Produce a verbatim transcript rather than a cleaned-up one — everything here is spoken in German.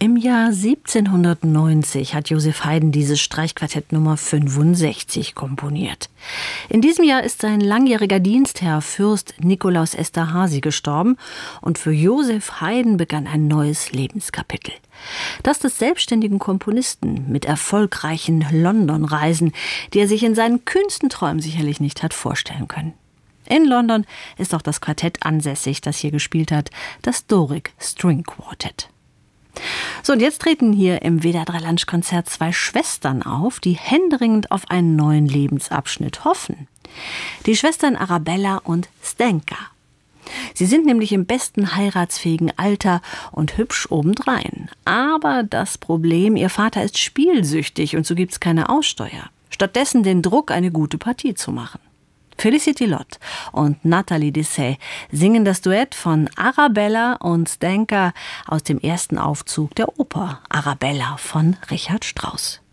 Im Jahr siebzehnhundertneunzig hat Joseph Haydn dieses Streichquartett Nummer fünfundsechzig komponiert. In diesem Jahr ist sein langjähriger Dienstherr Fürst Nikolaus Esterházy gestorben und für Joseph Haydn begann ein neues Lebenskapitel. Das des selbstständigen Komponisten mit erfolgreichen London-Reisen, die er sich in seinen kühnsten Träumen sicherlich nicht hat vorstellen können. In London ist auch das Quartett ansässig, das hier gespielt hat, das Doric String Quartet. So, und jetzt treten hier im W D R drei Lunch-Konzert zwei Schwestern auf, die händeringend auf einen neuen Lebensabschnitt hoffen. Die Schwestern Arabella und Zdenka. Sie sind nämlich im besten heiratsfähigen Alter und hübsch obendrein. Aber das Problem, ihr Vater ist spielsüchtig und so gibt's keine Aussteuer. Stattdessen den Druck, eine gute Partie zu machen. Felicity Lott und Nathalie Dessay singen das Duett von Arabella und Zdenka aus dem ersten Aufzug der Oper Arabella von Richard Strauss.